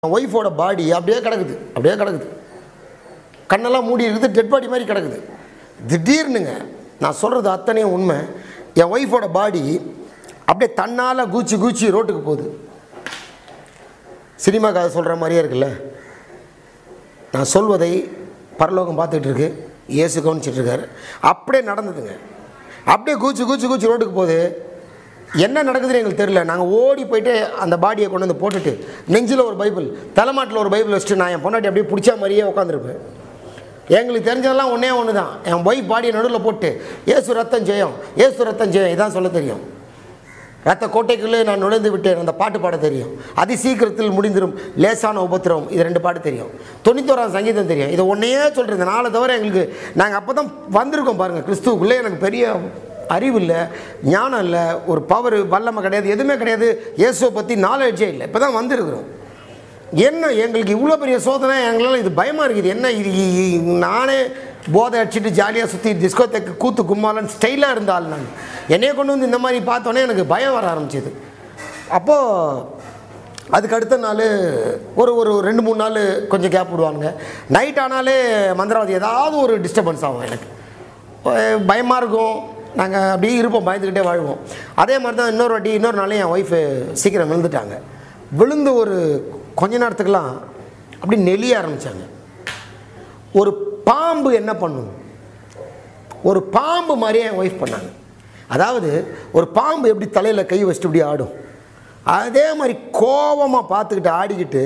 ஒய்ஃபோட பாடி அப்படியே கிடக்குது, கண்ணெல்லாம் மூடி இருக்குது, டெட் பாடி மாதிரி கிடக்குது. திடீர்னுங்க, நான் சொல்கிறது அத்தனையும் உண்மை, என் ஒய்ஃபோட பாடி அப்படியே தன்னால் கூச்சி ரோட்டுக்கு போகுது. சினிமா கதை சொல்கிற மாதிரியே இருக்குல்ல. நான் சொல்வதை பரலோகம் பார்த்துட்டு இருக்கு, இயேசு கவனிச்சிட்ருக்காரு. அப்படியே நடந்ததுங்க. அப்படியே கூச்சி ரோட்டுக்கு போகுது. என்ன நடக்குதுன்னு எங்களுக்கு தெரியல. நாங்கள் ஓடி போய்ட்டு அந்த பாடியை கொண்டு வந்து போட்டுட்டு நெஞ்சில் ஒரு பைபிள், தலைமாட்டில் ஒரு பைபிள் வச்சுட்டு நான் என் பொண்டாட்டி அப்படியே பிடிச்ச மாதிரியே உட்காந்துருப்பேன். எங்களுக்கு தெரிஞ்சதெல்லாம் ஒன்று தான். என் ஒய்ஃப் பாடியை நடுவில் போட்டு ஏசு ரத்தம் ஜெயம் இதான் சொல்ல தெரியும். ரத்த கோட்டைக்குள்ளே நான் நுழைந்து விட்டேன், அந்த பாட்டு பாட தெரியும். அதி சீக்கிரத்தில் முடிந்திரும் லேசான உபத்திரவம், இது 2 பாட்டு தெரியும். 91ஆம் சங்கீதம் தெரியும். இதை ஒன்றையே சொல்கிறது. 4 தவிர எங்களுக்கு நாங்கள் அப்போ தான் வந்திருக்கோம் பாருங்கள். கிறிஸ்துவுக்குள்ளே எனக்கு பெரிய அறிவு இல்லை, ஞானம் இல்லை, ஒரு பவர் வல்லமை கிடையாது, எதுவுமே கிடையாது. இயேசுவை பற்றி நாலேஜே இல்லை. இப்போ தான் வந்திருக்கிறோம். என்ன எங்களுக்கு இவ்வளோ பெரிய சோதனை, எங்களால் இது பயமாக இருக்குது. என்ன இது, நானே போதை அடிச்சுட்டு ஜாலியாக சுற்றி டிஸ்கோத்தேக்கு கூத்து கும்மாலன்னு ஸ்டைலாக இருந்தால் நான் என்னையே கொண்டு வந்து இந்த மாதிரி பார்த்தோன்னே எனக்கு பயம் வர ஆரம்பிச்சிது. அப்போது அதுக்கு அடுத்த நாள் ஒரு 2-3 நாள் கொஞ்சம் கேப் விடுவானுங்க. நைட் ஆனாலே மந்திரவாதி ஏதாவது ஒரு டிஸ்டர்பன்ஸ் ஆகும். எனக்கு பயமாக இருக்கும். நாங்கள் அப்படியே இருப்போம், பயந்துக்கிட்டே வாழ்வோம். அதே மாதிரி தான் இன்னொரு நாளே என் ஒய்ஃபு சீக்கிரம் விழுந்துட்டாங்க. விழுந்து ஒரு கொஞ்ச நேரத்துக்கெல்லாம் அப்படி நெளிய ஆரம்பித்தாங்க. ஒரு பாம்பு என்ன பண்ணும், ஒரு பாம்பு மாதிரியே என் ஒய்ஃப் பண்ணாங்க. அதாவது ஒரு பாம்பு எப்படி தலையில் கை வச்சுட்டு இப்படி ஆடும், அதே மாதிரி கோபமாக பார்த்துக்கிட்டு ஆடிக்கிட்டு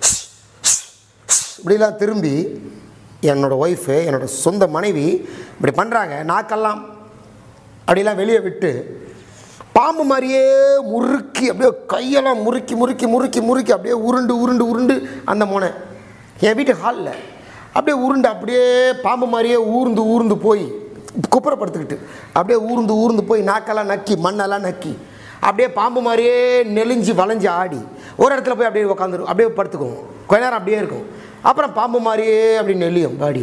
இப்படிலாம் திரும்பி என்னோடய ஒய்ஃபு, என்னோடய சொந்த மனைவி இப்படி பண்ணுறாங்க. நாக்கெல்லாம் அப்படிலாம் வெளியே விட்டு பாம்பு மாதிரியே முறுக்கி அப்படியே கையெல்லாம் முறுக்கி அப்படியே உருண்டு அந்த மோனை என் வீட்டு ஹாலில் அப்படியே உருண்டு அப்படியே பாம்பு மாதிரியே ஊர்ந்து போய் குப்புறப்படுத்திக்கிட்டு அப்படியே ஊர்ந்து போய் நாக்கெல்லாம் நக்கி மண்ணெல்லாம் நக்கி அப்படியே பாம்பு மாதிரியே நெளிஞ்சு வளைஞ்சு ஆடி ஒரு இடத்துல போய் அப்படியே உட்காந்துரும், அப்படியே படுத்துக்கும். கொஞ்ச நேரம் அப்படியே இருக்கும். அப்புறம் பாம்பு மாதிரியே அப்படி நெளியும் பாடி.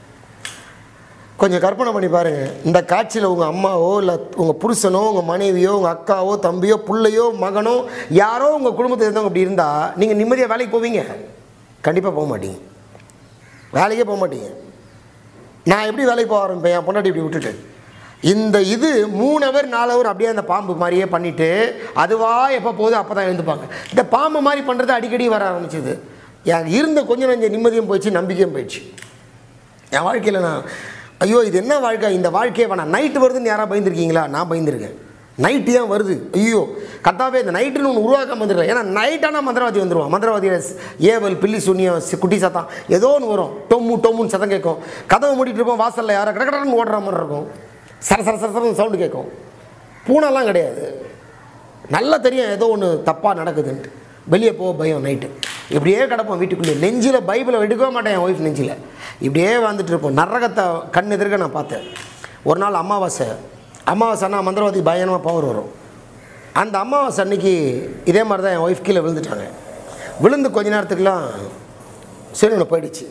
கொஞ்சம் கற்பனை பண்ணி பாருங்கள். இந்த காட்சியில் உங்கள் அம்மாவோ இல்லை உங்கள் புருஷனோ உங்கள் மனைவியோ உங்கள் அக்காவோ தம்பியோ பிள்ளையோ மகனோ யாரோ உங்கள் குடும்பத்தில் இருந்தவங்க அப்படி இருந்தால் நீங்கள் நிம்மதியாக வேலைக்கு போவீங்க? கண்டிப்பாக போக மாட்டீங்க, வேலைக்கே போக மாட்டீங்க. நான் எப்படி வேலைக்கு போக ஆரம்பிப்பேன்? என் பொண்டாட்டி இப்படி விட்டுட்டு இந்த 3 ஹவர் 4 ஹவர் அப்படியே அந்த பாம்பு மாதிரியே பண்ணிவிட்டு அதுவாக எப்போ போகுது அப்போ தான் எழுந்துப்பாங்க. இந்த பாம்பு மாதிரி பண்ணுறது அடிக்கடி வர ஆரம்பிச்சிது. எனக்கு இருந்த கொஞ்சம் நஞ்ச நிம்மதியும் போயிடுச்சு, நம்பிக்கையும் போயிடுச்சு. என் வாழ்க்கையில் நான் ஐயோ இது என்ன வாழ்க்கை, இந்த வாழ்க்கையே வேணாம். நைட்டு வருதுன்னு யாராவது பயந்துருக்கீங்களா? நான் பயந்துருக்கேன். நைட்டு ஏன் வருது, ஐயோ கத்தாவே இந்த நைட்டுன்னு ஒன்று உருவாக்க வந்துடுறேன். ஏன்னா நைட்டானால் மந்திரவாதி வந்துடுவான். மந்திரவாதியோட ஏவல் பில்லி சுண்ணியம் குட்டி சத்தம் ஏதோ ஒன்று வரும், டொம்முன்னு சத்தம் கேட்கும். கதவை மூடிட்டு இருப்போம், வாசலில் யாரை கடற்கடன்னு ஓடுற மாதிரி இருக்கும், சரசரன்னு சவுண்டு கேட்கும். பூனைலாம் கிடையாது, நல்லா தெரியும் ஏதோ ஒன்று தப்பாக நடக்குதுன்ட்டு. வெளியே போக பயம். நைட்டு இப்படியே கிடப்போம் வீட்டுக்குள்ளேயே. நெஞ்சில் பைபிளை எடுக்கவே மாட்டேன் என் ஒய்ஃப் நெஞ்சில். இப்படியே வந்துட்டு இருப்போம். நரகத்தை கண் எதிர்க்க நான் பார்த்தேன். ஒரு நாள் அமாவாசைன்னா மந்திரவாதி பயங்கரமாக பவர் வரும். அந்த அமாவாசை அன்னைக்கு இதே மாதிரி தான் என் ஒய்ஃப் கீழே விழுந்துட்டாங்க. விழுந்து கொஞ்ச நேரத்துக்குலாம் சூரியனை போயிடுச்சு.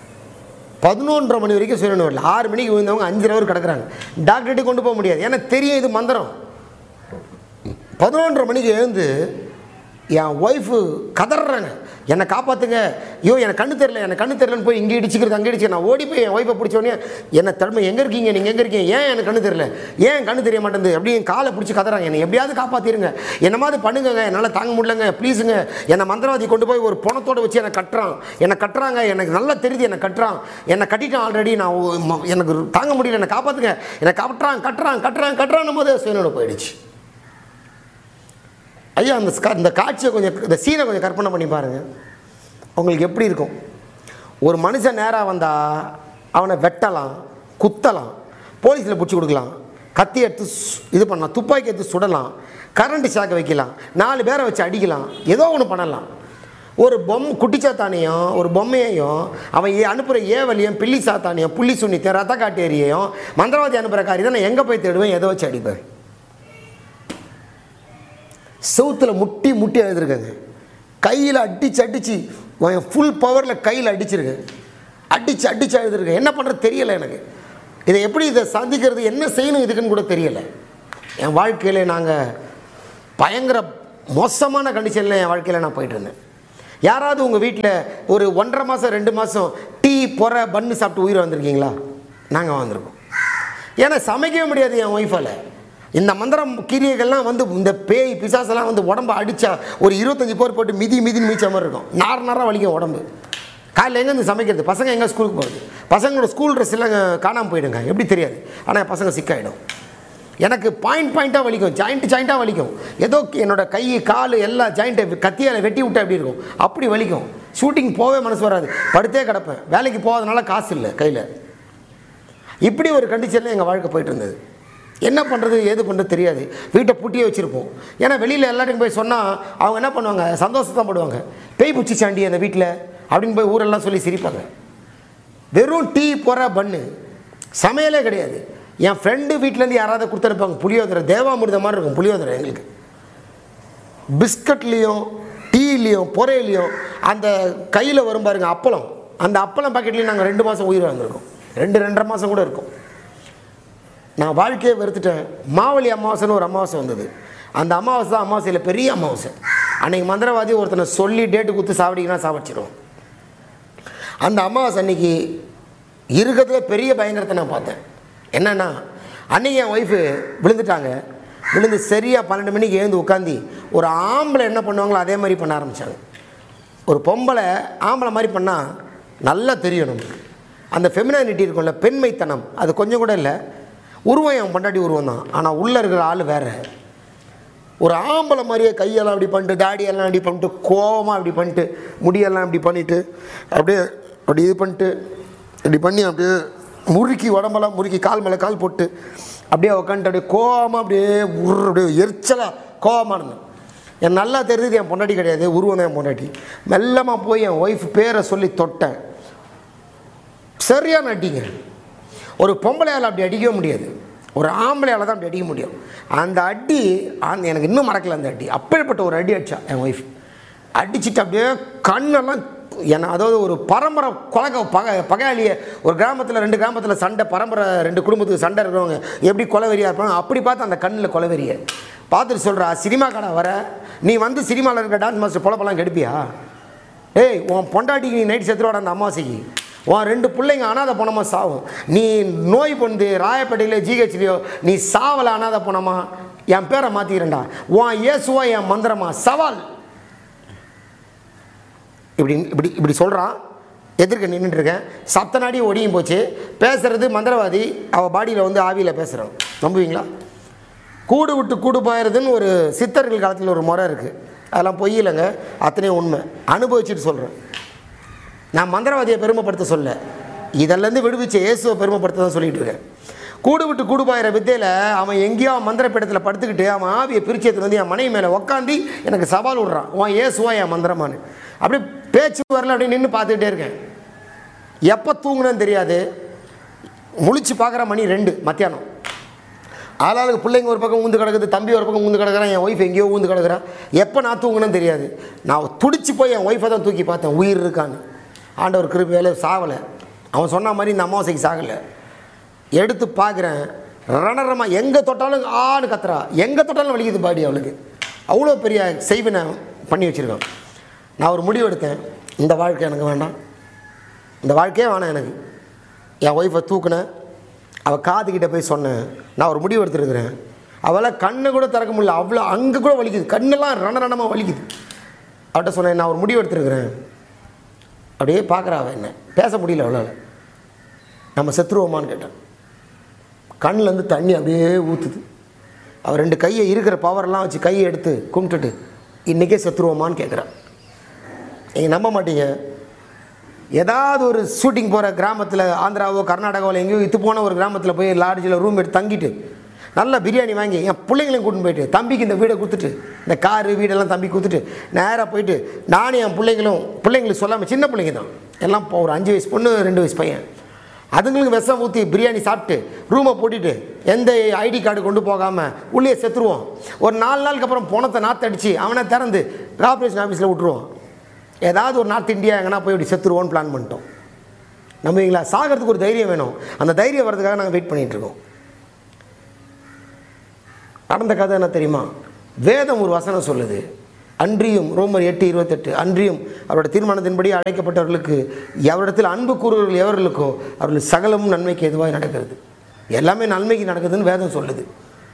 11:30 மணி வரைக்கும் சூரியனை வரல. 6 மணிக்கு விழுந்தவங்க 5 ஹவர் கிடக்குறாங்க. டாக்டர்கிட்ட கொண்டு போக முடியாது, ஏன்னா தெரியும் இது மந்திரம். 11:30 மணிக்கு எழுந்து என் ஒய்ஃபு கதறாங்க, என்னை காப்பாற்றுங்க, ஐயோ எனக்கு கண்ணு தெரியலன்னு போய் இங்கே இடிச்சிக்கிறது அங்கே இடிச்சு. நான் ஓடி போய் என் ஒய்ஃபை பிடிச்சோடனே என்ன தடுமை, எங்கே இருக்கீங்க நீங்கள், எங்கே இருக்கீங்க, ஏன் எனக்கு கண்ணு தெரியல, ஏன் கண்ணு தெரிய மாட்டேங்குது அப்படி என் காலை பிடிச்சி கதறாங்க. என்னை எப்படியாவது காப்பாற்றிருங்க, என்ன மாதிரி பண்ணுங்க, என்னால் தாங்க முடியலங்க, ப்ளீஸுங்க. என்னை மந்திரவாதி கொண்டு போய் ஒரு பணத்தோடு வச்சு என்னை கட்டுறாங்க, எனக்கு நல்லா தெரியுது என்னை கட்டுறான், என்னை கட்டிட்டான் ஆல்ரெடி, நான் எனக்கு தாங்க முடியல, என்னை காப்பாற்றுங்க, என்னை கட்டுறான் போது சுயனோட போயிடுச்சு. ஐயா இந்த காட்சியை கொஞ்சம், இந்த சீனை கொஞ்சம் கற்பனை பண்ணி பாருங்கள், உங்களுக்கு எப்படி இருக்கும். ஒரு மனுஷன் நேராக வந்தால் அவனை வெட்டலாம், குத்தலாம், போலீஸில் பிடிச்சி கொடுக்கலாம், கத்தி எடுத்து இது பண்ணலாம், துப்பாக்கி எடுத்து சுடலாம், கரண்ட் ஷாக்கை வைக்கலாம், 4 பேரை வச்சு அடிக்கலாம், ஏதோ ஒன்று பண்ணலாம். ஒரு குட்டிச்சாத்தானையும் ஒரு பொம்மையையும் அவன் அனுப்புகிற ஏவலியும் பில்லி சாத்தானையும் புள்ளி சுண்ணித்தையும் ரத்த காட்டேரியையும் மந்திரவாதி அனுப்புகிற காரியம் நான் எங்கே போய் தேடுவேன், எதை வச்சு அடிப்பேன்? செவுத்தில் முட்டி எழுதிருக்கேங்க. கையில் அடித்து ஃபுல் பவரில் கையில் அடிச்சிருக்கேன், அடித்து எழுதிருக்கேன். என்ன பண்ணுறது தெரியலை எனக்கு. இதை இதை சந்திக்கிறது, என்ன செய்யணும் இதுக்குன்னு கூட தெரியலை. என் வாழ்க்கையில் நாங்கள் பயங்கர மோசமான கண்டிஷனில் என் வாழ்க்கையில் நான் போயிட்டு இருந்தேன். யாராவது உங்கள் வீட்டில் ஒரு 1.5 மாதம் 2 மாதம் டீ பொற பன்னு சாப்பிட்டு உயிரை வந்திருக்கீங்களா? நாங்கள் வந்திருக்கோம். ஏன்னா சமைக்கவே முடியாது என் ஒய்ஃபால். இந்த மந்திரம் கிரியைகள்லாம் வந்து இந்த பேய் பிசாசெல்லாம் வந்து உடம்பை அடித்தா ஒரு 25 பேர் போட்டு மிதின்னு மீச்ச மாதிரி இருக்கும். நாராக வலிக்கும் உடம்பு. காலையில் எங்கேருந்து சமைக்கிறது? பசங்க எங்கே ஸ்கூலுக்கு போகுது? பசங்களோட ஸ்கூல் ட்ரெஸ் எல்லாம் காணாமல் போயிடுங்க, எப்படி தெரியாது. ஆனால் பசங்க சிக்காயிடும். எனக்கு பாயிண்ட்டாக வலிக்கும், ஜாயிண்ட்டாக வலிக்கும். ஏதோ என்னோடய கை கால் எல்லா ஜாயிண்ட்டை கத்தியால் வெட்டி விட்டா எப்படி இருக்கும் அப்படி வலிக்கும். ஷூட்டிங் போகவே மனசு வராது, படுத்தே கிடப்பேன். வேலைக்கு போகாதனால காசு இல்லை கையில். இப்படி ஒரு கண்டிஷனில் எங்கள் வாழ்க்கை போயிட்டு இருந்தது. என்ன பண்ணுறது ஏது பண்ணுறது தெரியாது. வீட்டை பூட்டியே வச்சுருப்போம். ஏன்னா வெளியில் எல்லாத்துக்கும் போய் சொன்னால் அவங்க என்ன பண்ணுவாங்க, சந்தோஷத்தான் படுவாங்க. பேய் பிடிச்சிச்சாண்டி அந்த வீட்டில் அப்படின்னு போய் ஊரெல்லாம் சொல்லி சிரிப்பாங்க. வெறும் டீ பொற பன்னு, சமையலே கிடையாது. என் ஃப்ரெண்டு வீட்டிலேருந்து யாராவது கொடுத்துருப்பாங்க புளியோதரை, தேவாமிர்தம் மாதிரி இருக்கும் புளியோதரை. எங்களுக்கு பிஸ்கட்லேயும் டீலேயும் பொறையிலையும் அந்த கையில் வரும் பாருங்க அப்பளம், அந்த அப்பளம் பாக்கெட்லேயும் நாங்கள் 2 மாதம் உயிர் வந்திருக்கோம். 2.5 மாதம் கூட இருக்கும். நான் வாழ்க்கையை வெறுத்துட்டேன். மாவழி அமாவாசைன்னு ஒரு அமாவாசை வந்தது. அந்த அமாவாசை தான் அமாவாசையில் பெரிய அமாவாசை. அன்றைக்கி மந்திரவாதி ஒருத்தனை சொல்லி டேட்டு கொடுத்து சாவடிக்கனா சாவடிச்சிடும். அந்த அமாவாசை அன்றைக்கி இருக்கிறதுல பெரிய பயங்கரத்தை நான் பார்த்தேன். என்னென்னா, அன்றைக்கி என் ஒய்ஃபு விழுந்துட்டாங்க. விழுந்து சரியாக 12 மணிக்கு எழுந்து உட்காந்து ஒரு ஆம்பளை என்ன பண்ணுவாங்களோ அதே மாதிரி பண்ண ஆரம்பித்தாங்க. ஒரு பொம்பளை ஆம்பளை மாதிரி பண்ணால் நல்லா தெரியும் நமக்கு. அந்த ஃபெமினானிட்டி இருக்கும்ல, பெண்மைத்தனம், அது கொஞ்சம் கூட இல்லை. உருவம் என் பொண்டாட்டி உருவம் தான், ஆனால் உள்ளே இருக்கிற ஆள் வேறு. ஒரு ஆம்பளை மாதிரியே கையெல்லாம் அப்படி பண்ணிட்டு, தாடியெல்லாம் அப்படி பண்ணிட்டு, கோவமாக அப்படி பண்ணிட்டு, முடியெல்லாம் இப்படி பண்ணிவிட்டு, அப்படி இது பண்ணிட்டு, இப்படி பண்ணி அப்படியே முறுக்கி உடம்பெல்லாம் முறுக்கி கால் மேலே கால் போட்டு அப்படியே உட்காந்துட்டு அப்படியே கோவமாக அப்படியே எரிச்சலாக கோவமாக இருந்தேன். என் நல்லா தெரியுது என் பொண்டாட்டி கிடையாது, உருவம் தான் என் பொண்டாட்டி. மெல்லமாக போய் என் ஒய்ஃப் பேரை சொல்லி தொட்டேன். சரியான அடிங்க. ஒரு பொம்பளையால் அப்படி அடிக்கவே முடியாது, ஒரு ஆம்பளையால் தான் அப்படி அடிக்க முடியும். அந்த அடி எனக்கு இன்னும் மறக்கல. அந்த அடி அப்பேற்பட்ட ஒரு அடி அடித்தா என் ஒய்ஃப். அடிச்சுட்டு அப்படியே கண்ணெல்லாம் அதாவது ஒரு பரம்பரை பகையாளியை ஒரு கிராமத்தில் 2 கிராமத்தில் சண்டை, பரம்பரை 2 குடும்பத்துக்கு சண்டை இருக்கிறவங்க எப்படி கொலவெறியாக இருப்பாங்க அப்படி பார்த்து அந்த கண்ணில் கொலவெறியை பார்த்துட்டு சொல்கிறா, சினிமா கடை வர நீ வந்து சினிமாவில் இருக்க டான்ஸ் மாஸ்டர் பொழப்பெல்லாம் கெடுப்பியா? ஏய், உன் பொண்டாட்டிக்கு நீ நைட் செத்துருவாட அந்த அமாவாசைக்கு. உன் 2 பிள்ளைங்க அனாத போனமா சாவும். நீ நோய் பொந்து ராயப்பேட்டையிலையோ ஜிஹெச்லையோ நீ சாவலை அனாத போனமா, என் பேரை மாற்றிக்கிறேன்டா. உன் இயேசுவா என் மந்திரமா, சவால். இப்படி சொல்கிறான். எதிர்க்க நின்றுட்டுருக்கேன். சப்த நாடி ஒடியும் போச்சு. பேசுகிறது மந்திரவாதி, அவள் பாடியில் வந்து ஆவியில் பேசுகிறான். நம்புவீங்களா? கூடு விட்டு கூடு பாயிருதுன்னு ஒரு சித்தர்கள் காலத்தில் ஒரு முறை இருக்குது. அதெல்லாம் பொய் இல்லைங்க, அத்தனையும் உண்மை. அனுபவிச்சுட்டு சொல்கிறேன். நான் மந்திரவாதியை பெருமைப்படுத்த சொல்ல, இதெல்லாம் விடுவிச்ச இயேசுவை பெருமைப்படுத்த தான் சொல்லிகிட்டு இருக்கேன். கூடு விட்டு கூடு பாயிற வித்தையில் அவன் எங்கேயோ மந்திரப்பீடத்தில் படுத்துக்கிட்டு அவன் ஆவியை பிரிச்சது வந்து என் மனைவி மேலே உக்காந்தி எனக்கு சவால் விடுறான், உன் ஏசுவா என் மந்திரமானு. அப்படி பேச்சு வரல, அப்படி நின்று பார்த்துக்கிட்டே இருக்கேன். எப்போ தூங்குனேன்னு தெரியாது. முழிச்சு பார்க்குற மணி 2 மத்தியானம். ஆளாளுக்கு பிள்ளைங்க ஒரு பக்கம் ஊந்து கிடக்குது, தம்பி ஒரு பக்கம் ஊந்து கிடக்குறான், என் ஒய்ஃப் எங்கேயோ ஊந்து கிடக்குறான். எப்போ நான் தூங்குனேன்னு தெரியாது. நான் துடிச்சு போய் என் ஒய்ஃபை தான் தூக்கி பார்த்தேன், உயிர் இருக்கான்னு. ஆண்டவர் கிருபையால சாவலை. அவன் சொன்ன மாதிரி இந்த அமாவாசைக்கு சாகலை. எடுத்து பார்க்குறேன், ரணரமாக எங்கே தொட்டாலும் ஆடு கத்துறா, எங்கே தொட்டாலும் வலிக்குது பாடி. அவளுக்கு அவ்வளோ பெரிய செய்வினை பண்ணி வச்சுருக்கான். நான் ஒரு முடிவு எடுத்தேன், இந்த வாழ்க்கை எனக்கு வேண்டாம், இந்த வாழ்க்கையே வேணாம் எனக்கு. என் ஒய்ஃபை தூக்குனேன், அவள் காதுகிட்ட போய் சொன்னேன், நான் ஒரு முடிவு எடுத்துருக்கிறேன். அவளால் கண்ணை கூட திறக்க முடியல, அவ்வளோ அங்கே கூட வலிக்குது, கண்ணெல்லாம் ரணமாக வலிக்குது. அவள்கிட்ட சொன்னேன், நான் ஒரு முடிவு எடுத்துருக்கிறேன். அப்படியே பார்க்குறா அவள், என்ன பேச முடியல அவளால். நம்ம செத்துருவோமான்னு கேட்டேன். கண்ணிலேருந்து தண்ணி அப்படியே ஊற்றுது. அவர் 2 கையை இருக்கிற பவரெல்லாம் வச்சு கையை எடுத்து கும்பிட்டுட்டு இன்றைக்கே செத்துருவோமான்னு கேட்குறான். நீங்கள் நம்ப மாட்டீங்க. ஏதாவது ஒரு ஷூட்டிங் போகிற கிராமத்தில், ஆந்திராவோ கர்நாடகாவில் எங்கேயோ இது போன ஒரு கிராமத்தில் போய் லாட்ஜில் ரூம் எடுத்து தங்கிட்டு நல்லா பிரியாணி வாங்கி என் பிள்ளைங்களையும் கூட்டின்னு போயிட்டு, தம்பிக்கு இந்த வீடை கொடுத்துட்டு, இந்த காரு வீடெல்லாம் தம்பி கொடுத்துட்டு நேராக போயிட்டு நானும் என் பிள்ளைங்களுக்கு சொல்லாமல், சின்ன பிள்ளைங்க தான் எல்லாம், ஒரு 5 வயசு பொண்ணு 2 வயசு பையன், அதுங்களுக்கு விஷம் ஊற்றி பிரியாணி சாப்பிட்டு ரூமை போட்டுட்டு எந்த ஐடி கார்டு கொண்டு போகாமல் உள்ளே செத்துருவோம். ஒரு 4 நாளுக்கு அப்புறம் பணத்தை நாற்றடிச்சு அவனை திறந்து கார்பரேஷன் ஆஃபீஸில் விட்டுருவோம். ஏதாவது ஒரு நார்த் இந்தியா எங்கன்னா போய் இப்படி செத்துருவோன்னு பிளான் பண்ணிட்டோம். நம்புவீங்களா? சாகிறதுக்கு ஒரு தைரியம் வேணும். அந்த தைரியம் வர்றதுக்காக நாங்கள் வெயிட் பண்ணிகிட்ருக்கோம். நடந்த கதை என்ன தெரியுமா? வேதம் ஒரு வசனம் சொல்லுது, அன்றியும் ரோமர் 8:28 அன்றியும் அவருடைய தீர்மானத்தின்படி அழைக்கப்பட்டவர்களுக்கு எவரிடத்தில் அன்பு கூறுவர்கள் எவர்களுக்கோ அவர்கள் சகலமும் நன்மைக்கு எதுவாக நடக்கிறது. எல்லாமே நன்மைக்கு நடக்குதுன்னு வேதம் சொல்லுது.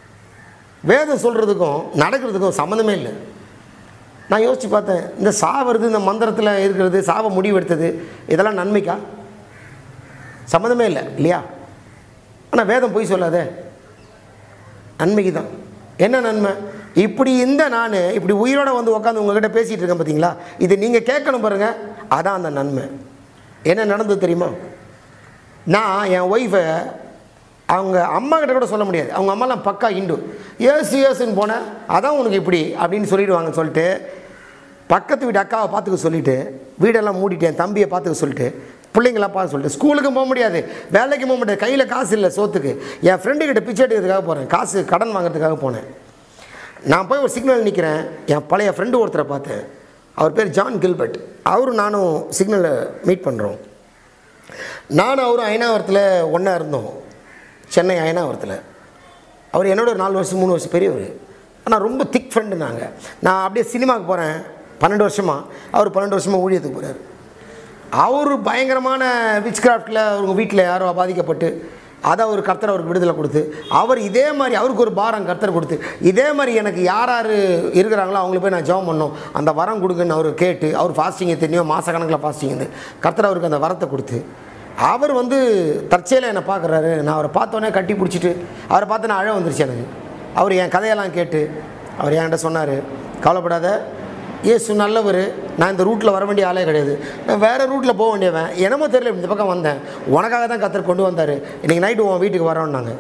வேதம் சொல்கிறதுக்கும் நடக்கிறதுக்கும் சம்மந்தமே இல்லை. நான் யோசித்து பார்த்தேன், இந்த சாவது இந்த மந்திரத்தில் இருக்கிறது, சாவை முடிவெடுத்தது, இதெல்லாம் நன்மைக்கா? சம்மந்தமே இல்லை இல்லையா? ஆனால் வேதம் போய் சொல்லாதே, நன்மைக்கு தான். என்ன நன்மை? இப்படி நான் இப்படி உயிரோடு வந்து உட்காந்து உங்ககிட்ட பேசிகிட்டு இருக்கேன் பார்த்தீங்களா, இது நீங்கள் கேட்கணும் பாருங்கள், அதான் அந்த நன்மை. என்ன நடந்தது தெரியுமா? நான் என் ஒய்ஃபை அவங்க அம்மா கிட்ட கூட சொல்ல முடியாது. அவங்க அம்மாலாம் பக்கா இண்டு. ஏசுன்னு போனேன், அதான் உனக்கு இப்படி அப்படின்னு சொல்லிவிடுவாங்கன்னு சொல்லிட்டு பக்கத்து வீட்டு அக்காவை பார்த்துக்க சொல்லிவிட்டு வீடெல்லாம் மூடிட்டேன், தம்பியை பார்த்துக்க சொல்லிட்டு பிள்ளைங்களாம் பார்த்து சொல்லிட்டு ஸ்கூலுக்கும் போக முடியாது, வேலைக்கு போக முடியாது, கையில் காசு இல்லை சோத்துக்கு. என் ஃப்ரெண்டுக்கிட்ட பிச்சை எடுக்கிறதுக்காக போகிறேன், காசு கடன் வாங்கிறதுக்காக போனேன். நான் போய் ஒரு சிக்னல் நிற்கிறேன், என் பழைய ஃப்ரெண்டு ஒருத்தரை பார்த்தேன். அவர் பேர் ஜான் கில்பர்ட். அவரும் நானும் சிக்னலில் மீட் பண்ணுறோம். நானும் அவரும் அயனாவரத்தில் ஒன்றா இருந்தோம், சென்னை அயனாவரத்தில். அவர் என்னோட ஒரு 4 வருஷம் 3 வருஷம் பெரியவர். ஆனால் ரொம்ப திக் ஃப்ரெண்டு. நான் அப்படியே சினிமாவுக்கு போகிறேன் 12 வருஷமாக, அவர் 12 வருஷமாக ஊழியத்துக்கு போகிறார். அவர் பயங்கரமான விச் கிராஃப்டில் அவங்க வீட்டில் யாரோ பாதிக்கப்பட்டு அதை அவர் கர்த்தர் அவருக்கு விடுதலை கொடுத்து, அவர் இதே மாதிரி அவருக்கு ஒரு பாரம் கர்த்தர் கொடுத்து, இதே மாதிரி எனக்கு யார் யார் இருக்கிறாங்களோ அவங்கள போய் நான் ஜெபம் பண்ணோம், அந்த வரம் கொடுக்குன்னு அவர் கேட்டு, அவர் ஃபாஸ்டிங் தெரியும், மாதக்கணக்கில் ஃபாஸ்டிங் இருந்து கர்த்தர் அவருக்கு அந்த வரத்தை கொடுத்து, அவர் தற்செயலாக என்னை பார்க்குறாரு. நான் அவரை பார்த்தோன்னே கட்டி பிடிச்சிட்டு அவரை பார்த்து நான் அழ வந்துருச்சு எனக்கு. அவர் என் கதையெல்லாம் கேட்டு அவர் என்கிட்ட சொன்னார், கவலைப்படாத, ஏசு நல்லவர், நான் இந்த ரூட்டில் வர வேண்டிய ஆளே கிடையாது, நான் வேறு ரூட்டில் போக வேண்டியவன், என்னமோ தெரியல இந்த பக்கம் வந்தேன், உனக்காக தான் கர்த்தர் கொண்டு வந்தார், இன்றைக்கி நைட்டு உன் வீட்டுக்கு வரோன்னாங்க.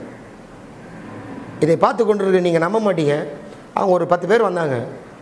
இதை பார்த்து கொண்டு இருக்கு, நீங்கள் நம்ப மாட்டீங்க, அவங்க ஒரு 10 பேர் வந்தாங்க.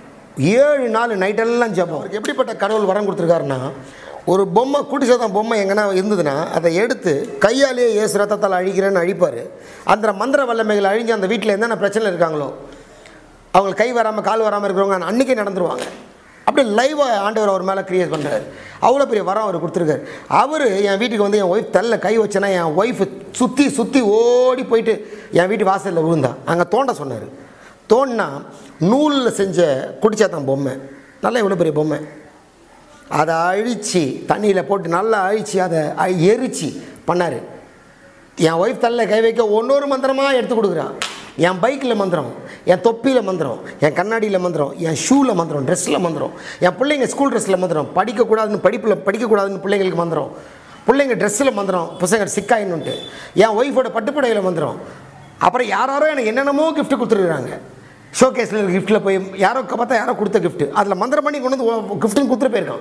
7 நாள் நைட்டெல்லாம் ஜெபம். அவருக்கு எப்படிப்பட்ட கடவுள் வரம் கொடுத்துருக்காருன்னா, ஒரு பொம்மை கூட்டி சாத்தான் பொம்மை எங்கன்னா இருந்ததுன்னா அதை எடுத்து கையாலேயே ஏசு ரத்தத்தால் அழிக்கிறேன்னு அழிப்பார். அந்த மந்திர வல்லமைகள் அழிஞ்சு அந்த வீட்டில் என்னென்ன பிரச்சனை இருக்காங்களோ அவங்களுக்கு கை வராமல் கால் வராமல் இருக்கிறவங்க அன்றைக்கே நடந்துருவாங்க. அப்படியே லைவாக ஆண்டவர் அவர் மேலே க்ரியேட் பண்ணுறாரு. அவ்வளோ பெரிய வரம் அவர் கொடுத்துருக்காரு. அவர் என் வீட்டுக்கு என் ஒய்ஃப் தள்ள கை வச்சேன்னா என் ஒய்ஃபு சுற்றி ஓடி போயிட்டு என் வீட்டு வாசலில் விழுந்தான். அங்கே தோண்ட சொன்னார். தோண்டினா நூலில் செஞ்ச குடிச்சாத்தான் பொம்மை, நல்லா இவ்வளோ பெரிய பொம்மை, அதை அழித்து தண்ணியில் போட்டு நல்லா அழித்து அதை எரித்து பண்ணார். என் ஒய்ஃப் தள்ள கை வைக்க ஒன்றொரு மந்திரமாக எடுத்து கொடுக்குறான். என் பைக்கில் மந்திரம், என் தொப்பியில் மந்திரம், என் கண்ணாடியில் மந்திரம், என் ஷூவில் மந்திரம், ட்ரெஸ்ஸில் மந்திரம், என் பிள்ளைங்க ஸ்கூல் ட்ரெஸ்ஸில் மந்திரம், படிக்கக்கூடாதுன்னு படிக்கக்கூடாதுன்னு பிள்ளைங்களுக்கு மந்திரம், பிள்ளைங்க ட்ரெஸ்ஸில் மந்திரம், பசங்க சிக்காயின்னுட்டு, என் ஒய்ஃபோட பட்டுப்படையில் மந்திரம். அப்புறம் யாரோ எனக்கு என்னென்னமோ கிஃப்ட்டு கொடுத்துருக்குறாங்க. ஷோகேஸில் கிஃப்ட்டில் போய் யாரோ பார்த்தா யாரோ கொடுத்த கிஃப்ட்டு, அதில் மந்திரம் பண்ணி கொண்டு வந்து கிஃப்ட்டுன்னு கொடுத்துட்டு போயிருக்கோம்.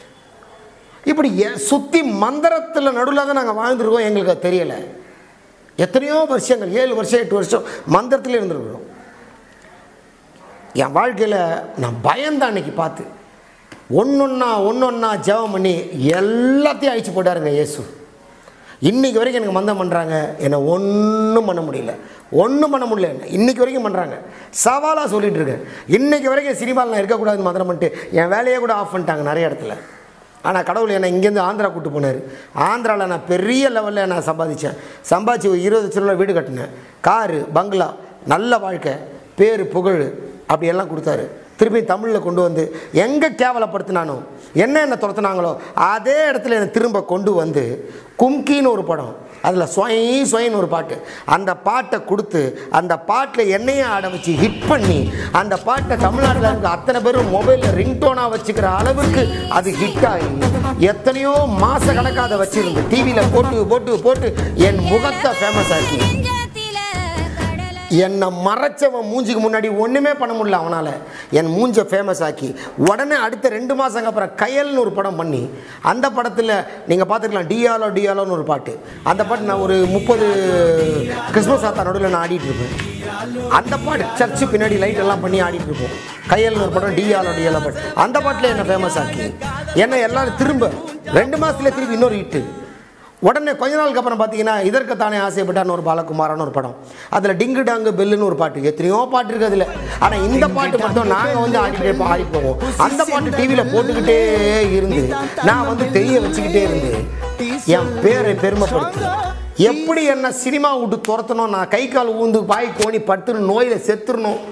இப்படி சுற்றி மந்திரத்தில் நடுவில் தான் நாங்கள் வாழ்ந்துருக்கோம். எங்களுக்கு அது தெரியலை. எத்தனையோ வருஷங்கள் 7 வருஷம் 8 வருஷம் மந்திரத்தில் இருந்துருக்கிறோம். என் வாழ்க்கையில் நான் பயந்தான் அன்றைக்கி பார்த்து. ஒன்றொன்னா ஜெபம் பண்ணி எல்லாத்தையும் அழிச்சு போட்டாருங்க இயேசு. இன்றைக்கி வரைக்கும் எனக்கு மந்தம் பண்ணுறாங்க, என்னை ஒன்றும் பண்ண முடியல, இன்றைக்கி வரைக்கும் பண்ணுறாங்க. சவாலாக சொல்லிகிட்டு இருக்கேன். இன்றைக்கி வரைக்கும் சினிமாவில் நான் இருக்கக்கூடாதுன்னு மந்திரம் பண்ணிட்டு என் வேலையை கூட ஆஃப் பண்ணிட்டாங்க நிறைய இடத்துல. ஆனால் கடவுள் என்னை இங்கேருந்து ஆந்திரா கூப்பிட்டு போனார். ஆந்திராவில் நான் பெரிய லெவலில் நான் சம்பாதிச்சு 20 லட்சம் வீடு கட்டினேன், காரு, பங்களா, நல்ல வாழ்க்கை, பேர், புகழ் அப்படியெல்லாம் கொடுத்தாரு. திருப்பி தமிழில் கொண்டு வந்து எங்கே கேவலப்படுத்தினானோ என்ன துரத்துனாங்களோ அதே இடத்துல என்னை திரும்ப கொண்டு வந்து கும்கின்னு ஒரு படம், அதில் ஸ்வயின்னு ஒரு பாட்டு, அந்த பாட்டை கொடுத்து அந்த பாட்டில் என்னையும் ஆட வச்சு ஹிட் பண்ணி அந்த பாட்டை தமிழ்நாட்டில் இருக்க அத்தனை பேரும் மொபைலில் ரிங்டோனாக வச்சுக்கிற அளவுக்கு அது ஹிட் ஆகி எத்தனையோ மாத கணக்காக அதை வச்சுருந்து டிவியில் போட்டு போட்டு போட்டு என் முகத்தை ஃபேமஸ் ஆக்கி என்னை மறைச்சவன் மூஞ்சிக்கு முன்னாடி ஒன்றுமே பண்ண முடியல அவனால். என் மூஞ்சை ஃபேமஸ் ஆக்கி உடனே அடுத்த 2 மாதங்க அப்புறம் கயல்னு ஒரு படம் பண்ணி அந்த படத்தில் நீங்கள் பார்த்துக்கலாம் டியாலோன்னு ஒரு பாட்டு. அந்த பாட்டு நான் ஒரு 30 கிறிஸ்மஸ் ஆத்தா நடுவில் நான் ஆடிட்டு இருப்பேன். அந்த பாட்டு சர்ச்சு பின்னாடி லைட் எல்லாம் பண்ணி ஆடிட்டு இருப்போம். கையல்னு ஒரு படம் டியாலோ பாட்டு. அந்த பாட்டில் என்னை ஃபேமஸ் ஆக்கி என்னை எல்லாரும் திரும்ப 2 மாதத்துல திருப்பி இன்னொரு ஹிட்டு. உடனே கொஞ்ச நாளுக்கு அப்புறம் பார்த்தீங்கன்னா இதற்கு தானே ஆசைப்பட்டான்னு ஒரு பாலகுமாரான ஒரு படம், அதில் டிங்கு டாங்கு பெல்லுன்னு ஒரு பாட்டு, எத்தனையோ பாட்டு இருக்குது அதில். ஆனால் இந்த பாட்டு மட்டும் நாங்கள் ஆடிட்டு போவோம். அந்த பாட்டு டிவியில் போட்டுக்கிட்டே இருந்து நான் தெரிய வச்சுக்கிட்டே இருந்து என் பேரை பெருமைப்படுத்தி எப்படி என்ன சினிமா விட்டு துரத்தணும், நான் கை கால் ஊந்து பாய் கோணி படுத்துணும், நோயில் செத்துடணும்,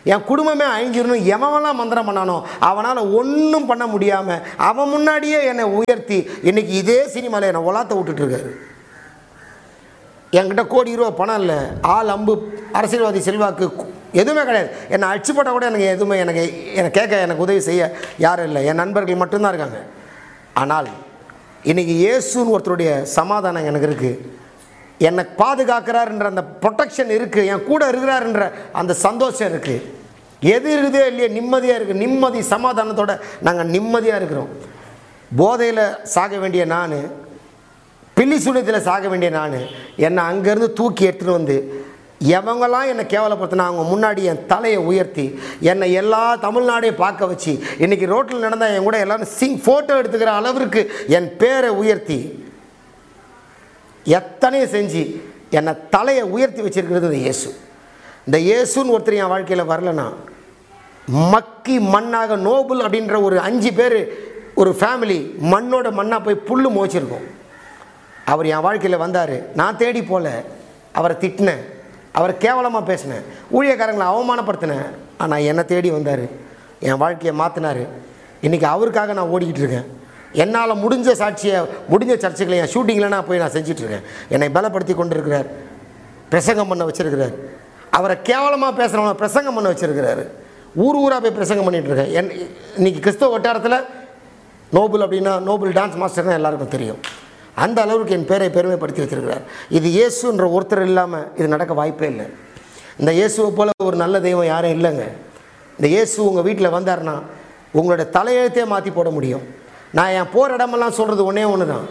என் குடும்பமே அழிஞ்சிடணும், எவன்லாம் மந்திரம் பண்ணானோ அவனால் ஒன்றும் பண்ண முடியாமல் அவன் முன்னாடியே என்னை உயர்த்தி இன்றைக்கி இதே சினிமாவில் என்னை உலாத்த விட்டுட்டுருக்காரு. என்கிட்ட கோடி ரூபா பணம் இல்லை, ஆள் அம்பு அரசியல்வாதி செல்வாக்கு எதுவுமே கிடையாது. என்னை அடிச்சு போட்டால் கூட எனக்கு எதுவுமே என்னை கேட்க எனக்கு உதவி செய்ய யாரும் இல்லை, என் நண்பர்கள் மட்டும்தான் இருக்காங்க. ஆனால் இன்றைக்கி இயேசுன்னு ஒருத்தருடைய சமாதானம் எனக்கு இருக்குது, என்னை பாதுகாக்கிறாருன்ற அந்த ப்ரொடெக்ஷன் இருக்குது, என் கூட இருக்கிறாருன்ற அந்த சந்தோஷம் இருக்குது. எது இருக்குதே இல்லையே நிம்மதியாக இருக்குது. நிம்மதி சமாதானத்தோடு நாங்கள் நிம்மதியாக இருக்கிறோம். போதையில் சாக வேண்டிய நான், பில்லி சூனியத்தில் சாக வேண்டிய நான், என்னை அங்கேருந்து தூக்கி எடுத்துகிட்டு வந்து எவங்களாம் என்னை கேவலப்படுத்தினா அவங்க முன்னாடி என் தலையை உயர்த்தி என்னை எல்லா தமிழ்நாடையும் பார்க்க வச்சு இன்றைக்கி ரோட்டில் நடந்தால் என் கூட எல்லோரும் ஃபோட்டோ எடுத்துக்கிற அளவிற்கு என் பேரை உயர்த்தி எத்தனையும் செஞ்சு என்னை தலையை உயர்த்தி வச்சிருக்கிறது இந்த இயேசு. இந்த இயேசுன்னு ஒருத்தர் என் வாழ்க்கையில் வரலனா மக்கி மண்ணாக நோபல் அப்படின்ற ஒரு 5 பேர் ஒரு ஃபேமிலி மண்ணோட மண்ணாக போய் புல்லு மோச்சிருக்கோம். அவர் என் வாழ்க்கையில் வந்தார், நான் தேடி போல, அவரை திட்டினேன், அவரை கேவலமாக பேசினேன், ஊழியக்காரங்களை அவமானப்படுத்தினேன். ஆனால் என்னை தேடி வந்தார், என் வாழ்க்கையை மாற்றினார். இன்றைக்கி அவருக்காக நான் ஓடிக்கிட்டு இருக்கேன். என்னால் முடிஞ்ச சாட்சியை முடிஞ்ச சர்ச்சைகளை என் ஷூட்டிங்கில் நான் போய் நான் செஞ்சிட்ருக்கேன். என்னை பலப்படுத்தி கொண்டு இருக்கிறார், பிரசங்கம் பண்ண வச்சுருக்கிறார். அவரை கேவலமாக பேசுகிறவங்க பிரசங்கம் பண்ண வச்சுருக்கிறாரு. ஊர் ஊராக போய் பிரசங்கம் பண்ணிகிட்ருக்கேன். இன்றைக்கி கிறிஸ்தவ வட்டாரத்தில் நோபல் அப்படின்னா நோபல் டான்ஸ் மாஸ்டர்னால் எல்லாருக்கும் தெரியும். அந்த அளவுக்கு என் பேரை பெருமைப்படுத்தி வச்சிருக்கிறார். இது இயேசுன்ற ஒருத்தர் இல்லாமல் இது நடக்க வாய்ப்பே இல்லை. இந்த இயேசுவை போல் ஒரு நல்ல தெய்வம் யாரும் இல்லைங்க. இந்த இயேசு உங்கள் வீட்டில் வந்தார்னா உங்களுடைய தலையெழுத்தே மாற்றி போட முடியும். நான் என் போகிற இடமெல்லாம் சொல்கிறது ஒன்று தான்.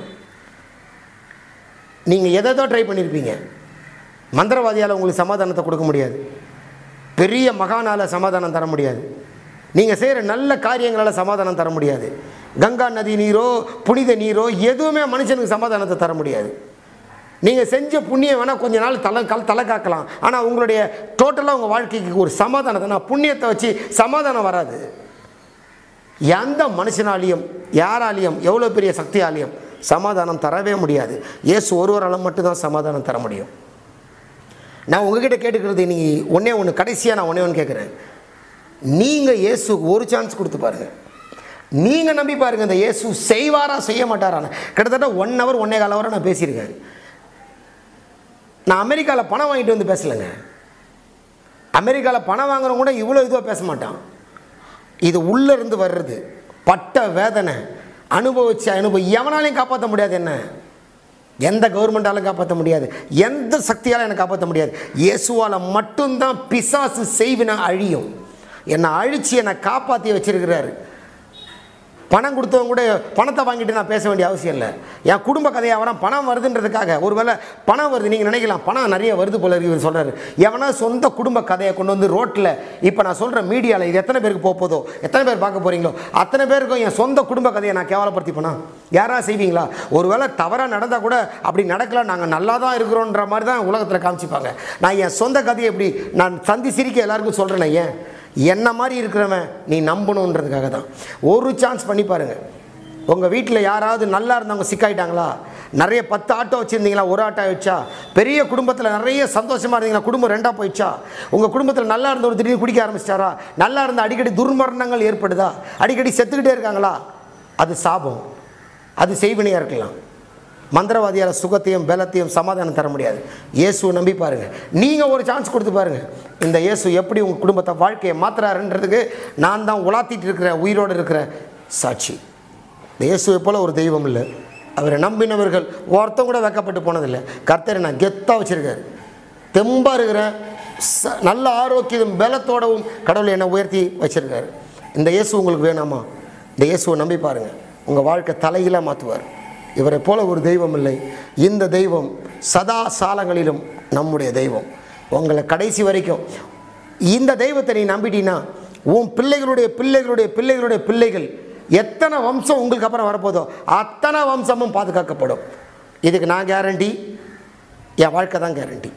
நீங்கள் எதோ ட்ரை பண்ணியிருப்பீங்க, மந்திரவாதியால் உங்களுக்கு சமாதானத்தை கொடுக்க முடியாது, பெரிய மகானால் சமாதானம் தர முடியாது, நீங்கள் செய்கிற நல்ல காரியங்களால் சமாதானம் தர முடியாது, கங்கா நதி நீரோ புனித நீரோ எதுவுமே மனுஷனுக்கு சமாதானத்தை தர முடியாது. நீங்கள் செஞ்ச புண்ணியம் வேணால் கொஞ்ச நாள் தலை காக்கலாம், ஆனால் உங்களுடைய டோட்டலாக உங்கள் வாழ்க்கைக்கு ஒரு சமாதானத்தை, நான் புண்ணியத்தை வச்சு சமாதானம் வராது. எந்த மனுஷனாலையும் யாராலையும் எவ்வளோ பெரிய சக்தியாலையும் சமாதானம் தரவே முடியாது. இயேசு ஒருவரால் மட்டும்தான் சமாதானம் தர முடியும். நான் உங்ககிட்ட கேட்டுக்கிறது நீங்கள் ஒன்று கடைசியாக நான் ஒன்று கேட்குறேன். நீங்கள் இயேசுக்கு ஒரு சான்ஸ் கொடுத்து பாருங்கள். நீங்கள் நம்பி பாருங்கள், இந்த இயேசு செய்வாரா செய்ய மாட்டாரான்னு. கிட்டத்தட்ட 1 hour 1.25 hour நான் பேசியிருக்கேன். நான் அமெரிக்காவில் பணம் வாங்கிட்டு வந்து பேசலைங்க. அமெரிக்காவில் பணம் வாங்குறவங்க கூட இவ்வளோ இதுவாக பேச மாட்டான். இது உள்ளேருந்து வர்றது பட்ட வேதனை அனுபவம் எவனாலையும் காப்பாற்ற முடியாது. என்ன எந்த கவர்மெண்டாலும் காப்பாற்ற முடியாது, எந்த சக்தியாலும் என்னை காப்பாற்ற முடியாது. இயேசுவால் மட்டும்தான் பிசாசு செய்வினை அழியும். என்னை அழித்து என்னை காப்பாற்றி வச்சிருக்கிறாரு. பணம் கொடுத்தவங்க கூட பணத்தை வாங்கிட்டு நான் பேச வேண்டிய அவசியம் இல்லை. என் குடும்ப கதையை அவனா பணம் வருதுன்றதுக்காக, ஒருவேளை பணம் வருது நீங்கள் நினைக்கலாம், பணம் நிறைய வருது போல இருக்கு இவர் சொல்கிறாரு. எவனா சொந்த குடும்ப கதையை கொண்டு வந்து ரோட்டில் இப்போ நான் சொல்கிற மீடியாவில் இது எத்தனை பேருக்கு போக போதோ, எத்தனை பேர் பார்க்க போகிறீங்களோ அத்தனை பேருக்கும் என் சொந்த குடும்ப கதையை நான் கேவலப்படுத்திப்பேனா? யாராவது செய்வீங்களா? ஒருவேளை தவறாக நடந்தால் கூட அப்படி நடக்கலாம், நாங்கள் நல்லா தான் இருக்கிறோன்ற மாதிரி தான் உலகத்தில் காமிச்சிப்பாங்க. நான் என் சொந்த கதையை எப்படி நான் சந்தி சிரிக்க எல்லாருக்கும் சொல்கிறேன். ஏன் என்ன மாதிரி இருக்கிறவன் நீ நம்பணுன்றதுக்காக தான். ஒரு சான்ஸ் பண்ணி பாருங்கள். உங்கள் வீட்டில் யாராவது நல்லா இருந்தவங்க சிக்காயிட்டாங்களா? நிறைய 10 ஆட்டோ வச்சுருந்தீங்களா, ஒரு ஆட்டோ ஆயிடுச்சா? பெரிய குடும்பத்தில் நிறைய சந்தோஷமாக இருந்தீங்களா, குடும்பம் 2ஆக போயிடுச்சா? உங்கள் குடும்பத்தில் நல்லா இருந்த ஒரு திடீர்னு குடிக்க ஆரம்பிச்சிட்டாரா? நல்லா இருந்த அடிக்கடி துர்மரணங்கள் ஏற்படுதா? அடிக்கடி செத்துக்கிட்டே இருக்காங்களா? அது சாபம், அது செய்வினையாக இருக்கலாம். மந்திரவாதியால் சுகத்தையும் பலத்தையும் சமாதானம் தர முடியாது. இயேசுவை நம்பி பாருங்கள். நீங்கள் ஒரு சான்ஸ் கொடுத்து பாருங்கள். இந்த இயேசு எப்படி உங்கள் குடும்பத்தை வாழ்க்கையை மாற்றுறாருன்றதுக்கு நான் தான் உலாத்திட்டு இருக்கிற உயிரோடு இருக்கிற சாட்சி. இந்த இயேசுவை போல் ஒரு தெய்வம் இல்லை. அவரை நம்பினவர்கள் ஒருத்தம் கூட வெக்கப்பட்டு போனதில்லை. கர்த்தரை நான் கெத்தாக வச்சுருக்காரு, தெம்பாக இருக்கிறேன், நல்ல ஆரோக்கியம் பலத்தோடவும் கடவுளை என்னை உயர்த்தி வச்சுருக்காரு. இந்த இயேசு உங்களுக்கு வேணாமா? இந்த இயேசுவை நம்பி பாருங்கள், உங்கள் வாழ்க்கை தலைகீழாக மாற்றுவார். இவரை போல ஒரு தெய்வம் இல்லை. இந்த தெய்வம் சதா சாலங்களிலும் நம்முடைய தெய்வம். உங்களை கடைசி வரைக்கும் இந்த தெய்வத்தை நீ நம்பிட்டீன்னா உன் பிள்ளைகளுடைய பிள்ளைகளுடைய பிள்ளைகளுடைய பிள்ளைகள் எத்தனை வம்சம் உங்களுக்கு அப்புறம் வரப்போதோ அத்தனை வம்சமும் பாதுகாக்கப்படும். இதுக்கு நான் கேரண்டி, என் வாழ்க்கை தான் கேரண்டி.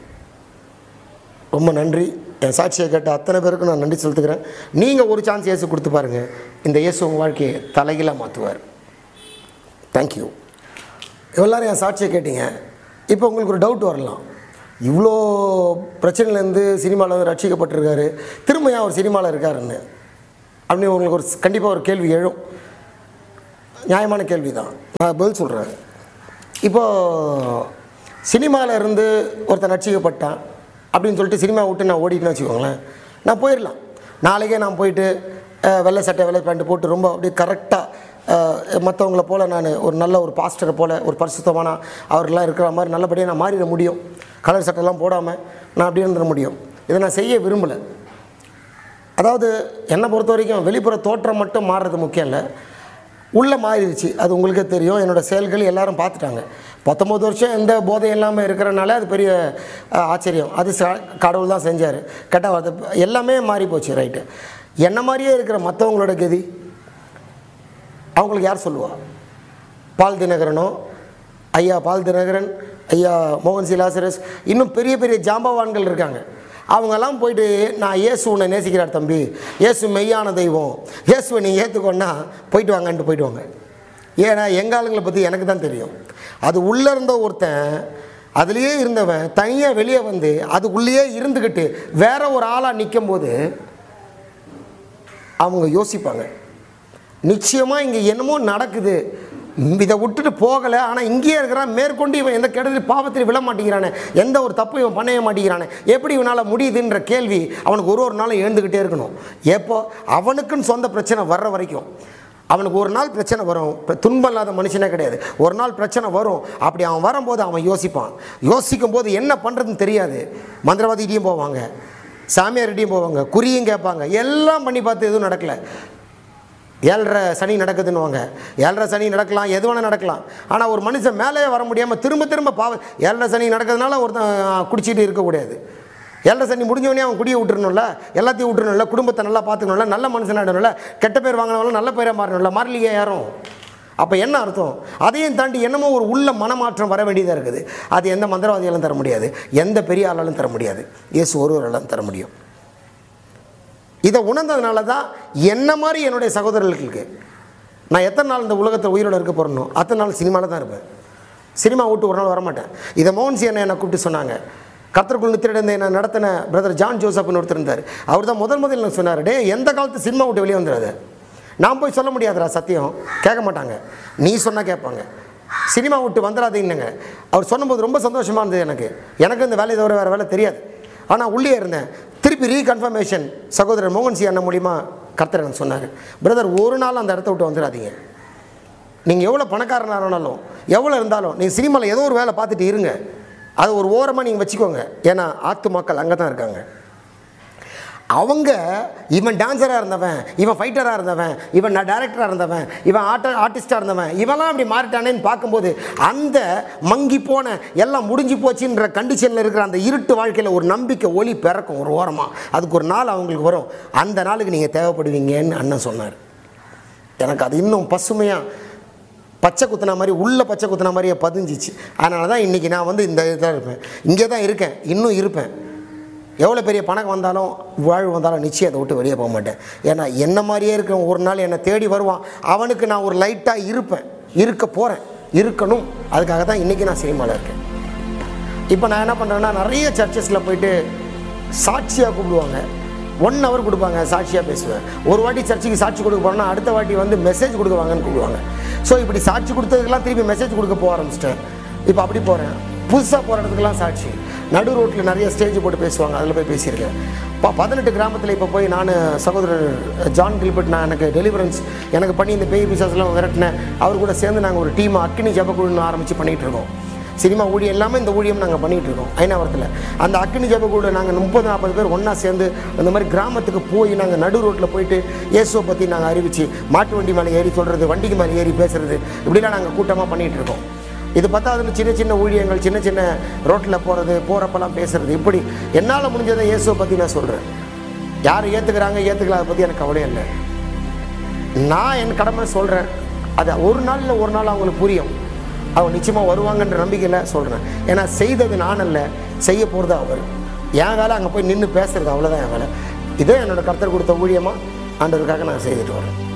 ரொம்ப நன்றி. என் சாட்சியை கேட்ட அத்தனை பேருக்கும் நான் நன்றி செலுத்துக்கிறேன். நீங்கள் ஒரு சான்ஸ் இயேசு கொடுத்து பாருங்கள். இந்த இயேசு உங்கள் வாழ்க்கையை தலைகீழாக மாற்றுவார். தேங்க்யூ. எல்லோரும் என் சாட்சியை கேட்டீங்க. இப்போ உங்களுக்கு ஒரு டவுட் வரலாம், இவ்வளோ பிரச்சனையிலேருந்து சினிமாவில் வந்து ரட்சிக்கப்பட்டிருக்காரு, திரும்ப ஏன் அவர் சினிமாவில் இருக்காருன்னு அப்படின்னு உங்களுக்கு ஒரு கண்டிப்பாக ஒரு கேள்வி எழும். நியாயமான கேள்வி தான், நான் பதில் சொல்கிறேன். இப்போது சினிமாவில் இருந்து ஒருத்தன் ரட்சிக்கப்பட்டான் அப்படின்னு சொல்லிட்டு சினிமா விட்டு நான் ஓடிட்டுன்னு வச்சுக்கோங்களேன், நான் போயிடலாம். நாளைக்கே நான் போயிட்டு வெள்ளை சட்டை வெள்ளை பேண்ட் போட்டு ரொம்ப அப்படியே கரெக்டாக மற்றவங்கள போல் நான் ஒரு நல்ல ஒரு பாஸ்டரை போல் ஒரு பரிசுத்தமான அவரெல்லாம் இருக்கிற மாதிரி நல்லபடியாக நான் மாறிட முடியும். கலர் சட்டைலாம் போடாமல் நான் அப்படியே இருந்துட முடியும். இதை நான் செய்ய விரும்பலை. அதாவது என்னை பொறுத்த வரைக்கும் வெளிப்புற தோற்றம் மட்டும் மாறுறது முக்கியம் இல்லை, உள்ளே மாறிடுச்சு. அது உங்களுக்கே தெரியும். என்னோடய செயல்கள் எல்லாரும் பார்த்துட்டாங்க. 19 வருஷம் எந்த போதையும் இல்லாமல் இருக்கிறனால அது பெரிய ஆச்சரியம். அது கடவுள் தான் செஞ்சார். கேட்டால் அது எல்லாமே மாறி போச்சு. ரைட்டு. என்ன மாதிரியே இருக்கிற மற்றவங்களோட கதி அவங்களுக்கு யார் சொல்லுவா? பால் தினகரனோ, ஐயா பால் தினகரன், ஐயா மோகன் சி லாசரஸ், இன்னும் பெரிய பெரிய ஜாம்பவான்கள் இருக்காங்க. அவங்கெல்லாம் போயிட்டு நான் இயேசு உன்னை நேசிக்கிறார் தம்பி, இயேசு மெய்யான தெய்வம், இயேசுவை நீ ஏற்றுக்கொன்னா போயிட்டு வாங்கன்ட்டு போயிடுவாங்க. ஏன்னா எங்கள் ஆளுங்களை பற்றி எனக்கு தான் தெரியும். அது உள்ளே இருந்த ஒருத்தன், அதுலேயே இருந்தவன் தனியாக வெளியே வந்து அதுக்குள்ளேயே இருந்துக்கிட்டு வேற ஒரு ஆளாக நிற்கும் போது அவங்க யோசிப்பாங்க, நிச்சயமாக இங்கே என்னமோ நடக்குது, இதை விட்டுட்டு போகலை, ஆனால் இங்கேயே இருக்கிறான், மேற்கொண்டு இவன் எந்த கெடுதல் பாவத்தில் விழ மாட்டேங்கிறானே, எந்த ஒரு தப்பு இவன் பண்ணவே மாட்டேங்கிறானே, எப்படி இவனால் முடியுதுன்ற கேள்வி அவனுக்கு ஒரு நாளும் எழுந்துக்கிட்டே இருக்கணும். எப்போ அவனுக்குன்னு சொந்த பிரச்சனை வர்ற வரைக்கும். அவனுக்கு ஒரு நாள் பிரச்சனை வரும். துன்பம் இல்லாத மனுஷனே கிடையாது. ஒரு நாள் பிரச்சனை வரும். அப்படி அவன் வரும்போது அவன் யோசிப்பான். யோசிக்கும் போது என்ன பண்ணுறதுன்னு தெரியாது. மந்திரவாதிகிட்டையும் போவாங்க, சாமியார்கிட்டையும் போவாங்க, குறியும் கேட்பாங்க, எல்லாம் பண்ணி பார்த்து எதுவும் நடக்கலை. 7.5 சனி நடக்குதுன்னுவாங்க. 7.5 சனி நடக்கலாம், எது வேணால் நடக்கலாம். ஆனால் ஒரு மனுஷன் மேலே வர முடியாமல் திரும்ப திரும்ப 7.5 சனி நடக்கிறதுனால ஒருத்தன் குடிச்சிட்டு இருக்கக்கூடாது. 7.5 சனி முடிஞ்சவனே அவன் குடியை விட்டுறணும்ல, எல்லாத்தையும் விட்டுறணும்ல, குடும்பத்தை நல்லா பார்த்துக்கணும்ல, நல்ல மனுஷனாகிடணும்ல, கெட்ட பேர் வாங்கினவங்களும் நல்ல பேரை மாறணும்ல, மாறலையே யாரும். அப்போ என்ன அர்த்தம்? அதையும் தாண்டி என்னமோ ஒரு உள்ள மனமாற்றம் வர வேண்டியதாக இருக்குது. அது எந்த மந்திரவாதியாலும் தர முடியாது, எந்த பெரிய ஆளாலும் தர முடியாது, இயேசு ஒருவராலும் தர முடியும். இதை உணர்ந்ததுனால தான் என்ன மாதிரி என்னுடைய சகோதரர்களுக்கு நான் எத்தனை நாள் இந்த உலகத்தில் உயிரோடு இருக்க போகிறேனோ அத்தனை நாள் சினிமாவில் தான் இருப்பேன். சினிமா விட்டு ஒரு நாள் வரமாட்டேன். இதை மோகன் சி என்னை கூப்பிட்டு சொன்னாங்க. கர்த்தருக்குள் நித்திரையிட என்னை நடத்தின பிரதர் ஜான் ஜோசப்னு ஒருத்தர் இருந்தார். அவர் தான் முதல் எனக்கு சொன்னார், டே எந்த காலத்து சினிமா விட்டு வெளியே வந்துடாது. நான் போய் சொல்ல முடியாதுடா, சத்தியம் கேட்க மாட்டாங்க, நீ சொன்னால் கேட்பாங்க. சினிமா விட்டு வந்துடாதீங்கன்னு அவர் சொன்னபோது ரொம்ப சந்தோஷமாக இருந்தது. எனக்கு இந்த வேலையை தவிர வேறு வேலை தெரியாது. ஆனால் உள்ளே இருந்தேன். திருப்பி ரீகன்ஃபர்மேஷன் சகோதரர் மோகன் சி அண்ணன் மூலிமா கர்த்தர் எனக்கு சொன்னார், பிரதர் ஒரு நாள் அந்த இடத்த விட்டு வந்துடாதீங்க. நீங்கள் எவ்வளோ பணக்காரனாக இருந்தாலும் எவ்வளோ இருந்தாலும் நீங்கள் சினிமாவில் ஏதோ ஒரு வேலை பார்த்துட்டு இருங்க, அது ஒரு ஓரமாக நீங்கள் வச்சுக்கோங்க. ஏன்னா ஆத்துமாக்கள் அங்கே தான் இருக்காங்க. அவங்க இவன் டான்ஸராக இருந்தவன், இவன் ஃபைட்டராக இருந்தவன், இவன் டைரக்டராக இருந்தவன், இவன் ஆர்டிஸ்டாக இருந்தவன், இவெல்லாம் அப்படி மாறிட்டானேன்னு பார்க்கும்போது அந்த மங்கி போன எல்லாம் முடிஞ்சு போச்சுன்ற கண்டிஷனில் இருக்கிற அந்த இருட்டு வாழ்க்கையில் ஒரு நம்பிக்கை ஒளி பிறக்கும் ஒரு ஓரமாக. அதுக்கு ஒரு நாள் அவங்களுக்கு வரும். அந்த நாளுக்கு நீங்கள் தேவைப்படுவீங்கன்னு அண்ணன் சொன்னார். எனக்கு அது இன்னும் பசுமையாக பச்சை குத்தின மாதிரி, உள்ள பச்சை குத்தின மாதிரியே பதிஞ்சிச்சு. அதனால தான் இன்றைக்கி நான் வந்து இந்த இதாக இருப்பேன், இங்கே தான் இருக்கேன், இன்னும் இருப்பேன். எவ்வளோ பெரிய பணம் வந்தாலும் வாழ்வு வந்தாலும் நிச்சயம் அதை விட்டு வெளியே போக மாட்டேன். ஏன்னா என்ன மாதிரியே இருக்க ஒரு நாள் என்னை தேடி வருவான். அவனுக்கு நான் ஒரு லைட்டாக இருப்பேன், இருக்க போகிறேன், இருக்கணும். அதுக்காக தான் இன்றைக்கி நான் சினிமாவில் இருக்கேன். இப்போ நான் என்ன பண்ணுறேன்னா, நிறைய சர்ச்சஸில் போயிட்டு சாட்சியாக கூப்பிடுவாங்க. 1 hour கொடுப்பாங்க, சாட்சியாக பேசுவேன். ஒரு வாட்டி சர்ச்சுக்கு சாட்சி கொடுக்க போகிறேன்னா அடுத்த வாட்டி வந்து மெசேஜ் கொடுக்குவாங்கன்னு கூப்பிடுவாங்க. ஸோ இப்படி சாட்சி கொடுத்ததுக்கெல்லாம் திருப்பி மெசேஜ் கொடுக்க போக ஆரம்பிச்சிட்டேன். இப்போ அப்படி போகிறேன். புதுசாக போகிற இடத்துக்கெல்லாம் சாட்சி. நடு ரோட்டில் நிறைய ஸ்டேஜ் போட்டு பேசுவாங்க, அதில் போய் பேசியிருக்கேன். இப்போ 18 கிராமத்தில் இப்போ போய் நான் சகோதரர் ஜான் கில்பர்ட், நான் எனக்கு டெலிவரன்ஸ் எனக்கு பண்ணி இந்த பேய் பிசாஸ்லாம் விரட்டினேன். அவர் கூட சேர்ந்து நாங்கள் ஒரு டீம் அக்கினி ஜபக்குழுன்னு ஆரம்பித்து பண்ணிகிட்ருக்கோம். சினிமா ஊழியம் எல்லாமே இந்த ஊழியம் நாங்கள் பண்ணிகிட்ருக்கோம் ஐநாவரத்தில். அந்த அக்கினி ஜபக்குழு நாங்கள் 30-40 பேர் ஒன்றா சேர்ந்து அந்த மாதிரி கிராமத்துக்கு போய் நாங்கள் நடு ரோட்டில் போயிட்டு இயேசுவை பற்றி நாங்கள் அறிவித்து மாட்டு வண்டி மேலே ஏறி சொல்கிறது, வண்டிக்கு மேலே ஏறி பேசுகிறது, இப்படிலாம் நாங்கள் கூட்டமாக பண்ணிகிட்ருக்கோம். இது பார்த்தாதுன்னு சின்ன சின்ன ஊழியங்கள், சின்ன சின்ன ரோட்டில் போகிறது, போகிறப்பெல்லாம் பேசுகிறது, இப்படி என்னால் முடிஞ்சதை இயேசுவை பற்றி நான் சொல்கிறேன். யார் ஏற்றுக்கிறாங்க ஏற்றுக்கல அதை பற்றி எனக்கு கவலையே இல்லை. நான் என் கடமை சொல்கிறேன். அது ஒரு நாள் இல்லை ஒரு நாள் அவங்களுக்கு புரியும். அவங்க நிச்சயமாக வருவாங்கன்ற நம்பிக்கையில் சொல்கிறேன். ஏன்னா செய்தது நான் அல்ல, செய்ய போகிறது அவர். என் வேலை அங்கே போய் நின்று பேசுறது, அவ்வளோதான் என் வேலை. இதே என்னோடய கர்த்தர் கொடுத்த ஊழியமாக ஆண்டவருக்காக நான் செய்துட்டு வரேன்.